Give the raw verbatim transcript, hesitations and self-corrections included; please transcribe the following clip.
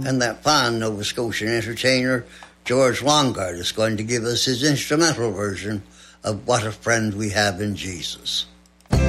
and that fine Nova Scotian entertainer, George Longard, is going to give us his instrumental version of What a Friend We Have in Jesus.